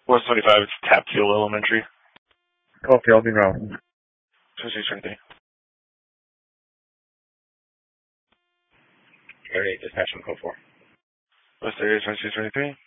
West 25, it's Tapfield Elementary. Okay, I'll be around. 2623. Area 8, dispatch on code 4. West area 2623.